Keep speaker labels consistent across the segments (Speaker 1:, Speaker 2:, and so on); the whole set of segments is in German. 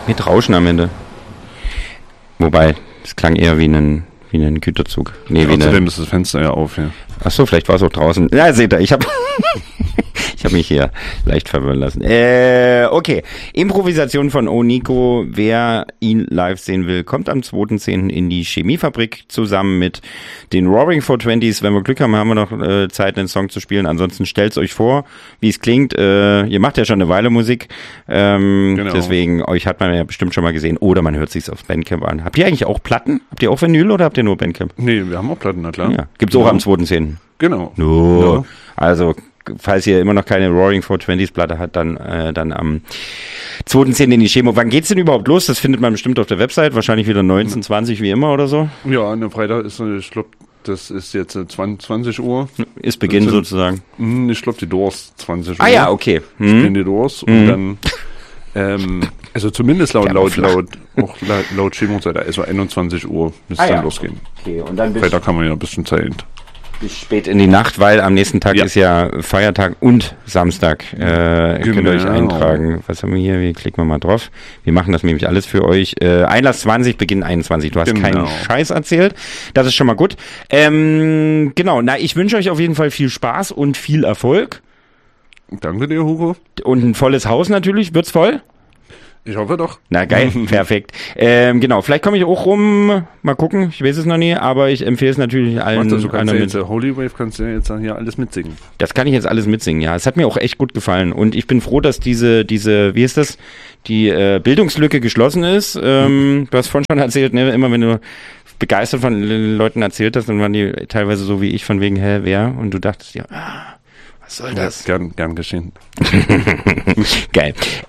Speaker 1: Mit Rauschen am Ende. Wobei, es klang eher wie ein Güterzug. Nee,
Speaker 2: außerdem ist das Fenster ja auf, ja.
Speaker 1: Ach so, vielleicht war es auch draußen. Ja, seht ihr, ich habe mich hier leicht verwirren lassen. Okay. Improvisation von Oniko. Wer ihn live sehen will, kommt am 2.10. in die Chemiefabrik zusammen mit den Roaring 420s. Wenn wir Glück haben, haben wir noch Zeit, einen Song zu spielen. Ansonsten stellt's euch vor, wie es klingt. Ihr macht ja schon eine Weile Musik. Genau. Deswegen, euch hat man ja bestimmt schon mal gesehen. Oder man hört sich's auf Bandcamp an. Habt ihr eigentlich auch Platten? Habt ihr auch Vinyl oder habt ihr nur Bandcamp?
Speaker 2: Nee, wir haben auch Platten, na klar.
Speaker 1: Ja. Gibt's auch am 2.10.
Speaker 2: Genau.
Speaker 1: No. Ja. Also, falls ihr immer noch keine Roaring 420s Platte hat, dann am 2.10. in die Chemo. Wann geht's denn überhaupt los? Das findet man bestimmt auf der Website. Wahrscheinlich wieder 19:20 wie immer oder so.
Speaker 2: Ja, an der Freitag ist, ich glaube, das ist jetzt 20 Uhr.
Speaker 1: Ist Beginn sozusagen.
Speaker 2: Ich glaube, die Doors 20 Uhr.
Speaker 1: Ah ja, okay.
Speaker 2: Spielen die Doors und dann also zumindest laut Chemo-Seite, also 21 Uhr müsste dann losgehen. Okay, und dann Freitag kann man ja ein bisschen Zeit.
Speaker 1: Bis spät in die Nacht, weil am nächsten Tag ist ja Feiertag und Samstag. Könnt ihr euch eintragen. Was haben wir hier? Wie klicken wir mal drauf? Wir machen das nämlich alles für euch. Einlass 20, Beginn 21. Du hast keinen Scheiß erzählt. Das ist schon mal gut. Genau. Na, ich wünsche euch auf jeden Fall viel Spaß und viel Erfolg.
Speaker 2: Danke dir, Hugo.
Speaker 1: Und ein volles Haus natürlich. Wird's voll?
Speaker 2: Ich hoffe doch.
Speaker 1: Na geil, perfekt. Genau, vielleicht komme ich auch rum, mal gucken, ich weiß es noch nie, aber ich empfehle es natürlich allen.
Speaker 2: Du kannst ja jetzt, Holy Wave kannst du ja jetzt hier alles mitsingen.
Speaker 1: Das kann ich jetzt alles mitsingen, ja. Es hat mir auch echt gut gefallen und ich bin froh, dass diese, wie ist das, die Bildungslücke geschlossen ist. Du hast vorhin schon erzählt, ne, immer wenn du begeistert von Leuten erzählt hast, dann waren die teilweise so wie ich, von wegen, wer? Und du dachtest, ja, was soll das?
Speaker 2: Gern geschehen.
Speaker 1: Geil.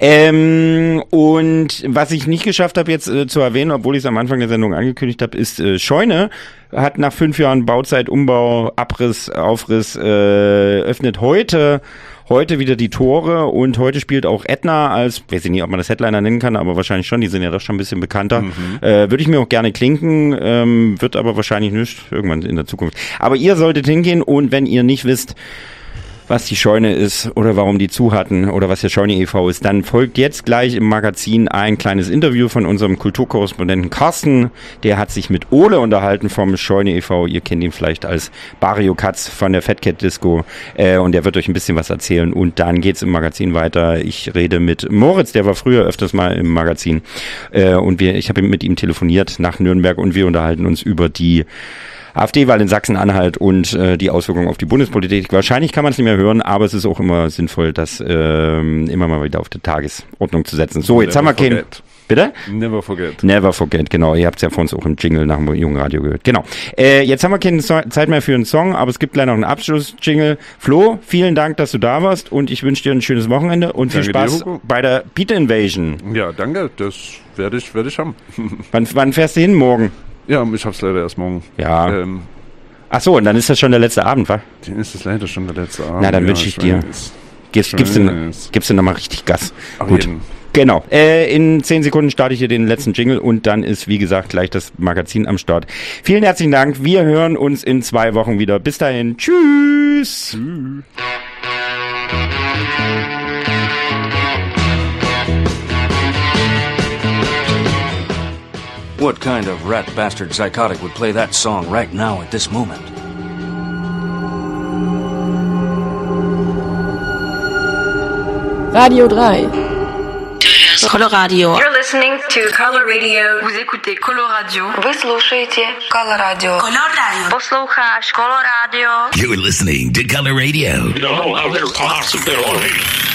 Speaker 1: Und was ich nicht geschafft habe jetzt zu erwähnen, obwohl ich es am Anfang der Sendung angekündigt habe, ist Scheune hat nach 5 Jahren Bauzeit, Umbau, Abriss, Aufriss, öffnet heute wieder die Tore und heute spielt auch Ätna als, weiß ich nicht, ob man das Headliner nennen kann, aber wahrscheinlich schon, die sind ja doch schon ein bisschen bekannter. Würde ich mir auch gerne klinken, wird aber wahrscheinlich nicht, irgendwann in der Zukunft. Aber ihr solltet hingehen und wenn ihr nicht wisst, was die Scheune ist oder warum die zu hatten oder was der Scheune e.V. ist, dann folgt jetzt gleich im Magazin ein kleines Interview von unserem Kulturkorrespondenten Carsten. Der hat sich mit Ole unterhalten vom Scheune e.V. Ihr kennt ihn vielleicht als Bario Katz von der Fat Cat Disco und der wird euch ein bisschen was erzählen und dann geht's im Magazin weiter. Ich rede mit Moritz, der war früher öfters mal im Magazin und ich habe mit ihm telefoniert nach Nürnberg und wir unterhalten uns über die AfD-Wahl in Sachsen-Anhalt und die Auswirkungen auf die Bundespolitik. Wahrscheinlich kann man es nicht mehr hören, aber es ist auch immer sinnvoll, das immer mal wieder auf die Tagesordnung zu setzen. So, jetzt haben wir keinen... Bitte?
Speaker 2: Never forget.
Speaker 1: Never forget, genau. Ihr habt es ja vor uns auch im Jingle nach dem jungen Radio gehört. Genau. Jetzt haben wir keine Zeit mehr für einen Song, aber es gibt gleich noch einen Abschluss-Jingle. Flo, vielen Dank, dass du da warst und ich wünsche dir ein schönes Wochenende und viel Spaß bei der Beat Invasion.
Speaker 2: Ja, danke. Das werde ich haben.
Speaker 1: Wann fährst du hin? Morgen?
Speaker 2: Ja, ich hab's leider erst morgen.
Speaker 1: Ja. Ach so, und dann ist das schon der letzte Abend, wa?
Speaker 2: Dann ist das leider schon der letzte Abend.
Speaker 1: Na, dann wünsche ich dir. Gibst du nochmal richtig Gas. Gut. Genau. In 10 Sekunden starte ich hier den letzten Jingle und dann ist, wie gesagt, gleich das Magazin am Start. Vielen herzlichen Dank. Wir hören uns in 2 Wochen wieder. Bis dahin. Tschüss.
Speaker 3: What kind of rat bastard psychotic would play that song right now at this moment?
Speaker 4: Radio 3.
Speaker 5: Coloradio.
Speaker 6: You're listening to Color Radio.
Speaker 5: Vous écoutez Coloradio.
Speaker 6: Вы слушаете Color Radio.
Speaker 5: Color Radio.
Speaker 6: Послушаешь Color Radio.
Speaker 7: You're listening to Color Radio.
Speaker 8: No other possibility.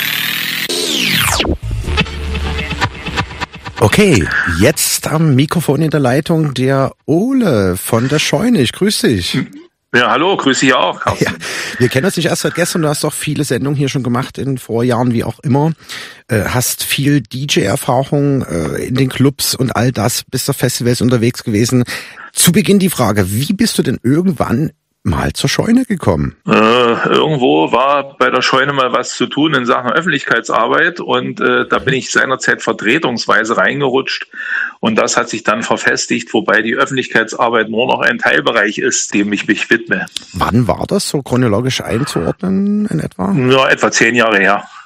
Speaker 9: Okay, jetzt am Mikrofon in der Leitung der Ole von der Scheune. Ich grüße dich.
Speaker 8: Ja, hallo, grüße dich auch.
Speaker 9: Ja, wir kennen uns nicht erst seit gestern, du hast doch viele Sendungen hier schon gemacht in Vorjahren, wie auch immer. Hast viel DJ-Erfahrung in den Clubs und all das, bist auf Festivals unterwegs gewesen. Zu Beginn die Frage, wie bist du denn irgendwann mal zur Scheune gekommen?
Speaker 8: Irgendwo war bei der Scheune mal was zu tun in Sachen Öffentlichkeitsarbeit und da bin ich seinerzeit vertretungsweise reingerutscht und das hat sich dann verfestigt, wobei die Öffentlichkeitsarbeit nur noch ein Teilbereich ist, dem ich mich widme.
Speaker 9: Wann war das so chronologisch einzuordnen in etwa?
Speaker 8: Ja, etwa 10 Jahre her.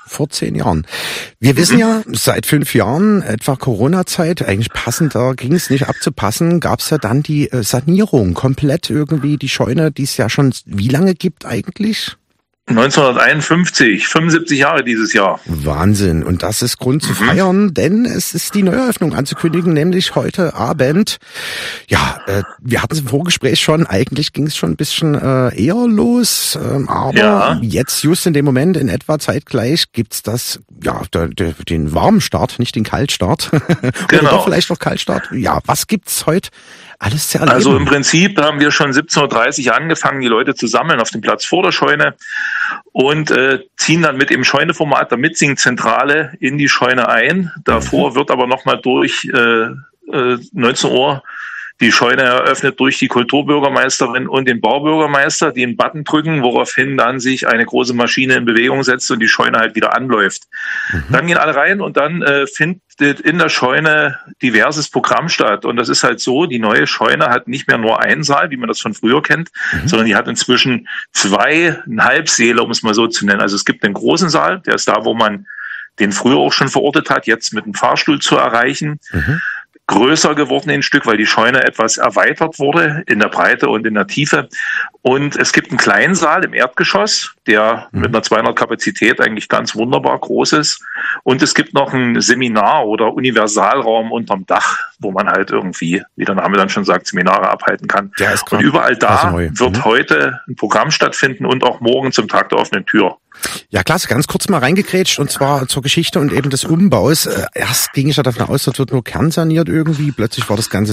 Speaker 9: Vor 10 Jahren. Wir wissen ja, seit 5 Jahren, etwa Corona-Zeit, eigentlich passender ging es nicht abzupassen, gab es ja dann die Sanierung, komplett irgendwie die Scheune, die es ja schon wie lange gibt eigentlich?
Speaker 8: 1951, 75 Jahre dieses Jahr.
Speaker 9: Wahnsinn. Und das ist Grund zu feiern, denn es ist die Neueröffnung anzukündigen, nämlich heute Abend. Ja, wir hatten es im Vorgespräch schon, eigentlich ging es schon ein bisschen eher los, aber jetzt just in dem Moment, in etwa zeitgleich, gibt's das, ja, den warmen Start, nicht den Kaltstart. Genau. Oder doch vielleicht noch Kaltstart. Ja, was gibt's heute? Alles zu erleben.
Speaker 8: Also im Prinzip haben wir schon 17.30 Uhr angefangen, die Leute zu sammeln auf dem Platz vor der Scheune und ziehen dann mit dem Scheuneformat der Mitsingzentrale in die Scheune ein. Davor wird aber nochmal durch 19 Uhr die Scheune eröffnet durch die Kulturbürgermeisterin und den Baubürgermeister, die einen Button drücken, woraufhin dann sich eine große Maschine in Bewegung setzt und die Scheune halt wieder anläuft. Dann gehen alle rein und dann findet in der Scheune diverses Programm statt. Und das ist halt so, die neue Scheune hat nicht mehr nur einen Saal, wie man das von früher kennt, sondern die hat inzwischen 2,5 Säle, um es mal so zu nennen. Also es gibt einen großen Saal, der ist da, wo man den früher auch schon verortet hat, jetzt mit dem Fahrstuhl zu erreichen. Größer geworden ein Stück, weil die Scheune etwas erweitert wurde in der Breite und in der Tiefe. Und es gibt einen kleinen Saal im Erdgeschoss, der mit einer 200 Kapazität eigentlich ganz wunderbar groß ist. Und es gibt noch einen Seminar- oder Universalraum unterm Dach, wo man halt irgendwie, wie der Name dann schon sagt, Seminare abhalten kann. Und überall da wird heute ein Programm stattfinden und auch morgen zum Tag der offenen Tür.
Speaker 9: Ja, klasse, ganz kurz mal reingekrätscht und zwar zur Geschichte und eben des Umbaus. Erst ging ich ja davon aus, das wird nur kernsaniert irgendwie. Plötzlich war das Ganze